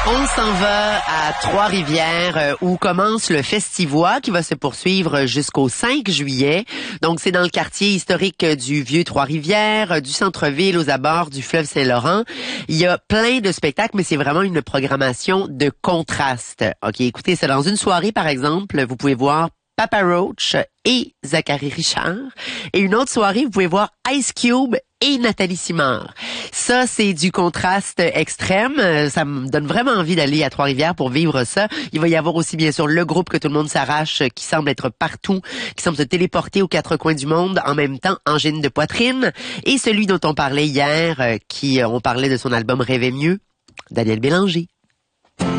On s'en va à Trois-Rivières où commence le Festivois qui va se poursuivre jusqu'au 5 juillet. Donc, c'est dans le quartier historique du Vieux Trois-Rivières, du centre-ville aux abords du fleuve Saint-Laurent. Il y a plein de spectacles, mais c'est vraiment une programmation de contraste. OK, écoutez, c'est dans une soirée, par exemple, vous pouvez voir Papa Roach et Zachary Richard. Et une autre soirée, vous pouvez voir Ice Cube et Nathalie Simard. Ça, c'est du contraste extrême. Ça me donne vraiment envie d'aller à Trois-Rivières pour vivre ça. Il va y avoir aussi, bien sûr, le groupe que tout le monde s'arrache, qui semble être partout, qui semble se téléporter aux quatre coins du monde en même temps, Angine de poitrine. Et celui dont on parlait hier, on parlait de son album Rêver mieux, Daniel Bélanger.